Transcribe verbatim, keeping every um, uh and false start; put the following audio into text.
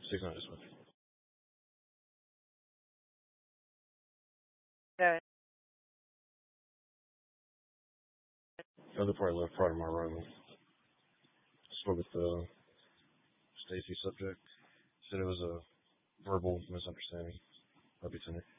six hundred this way. The The other part left part of my room. Spoke with the Stacy subject. Said it was a verbal misunderstanding. That'd be funny.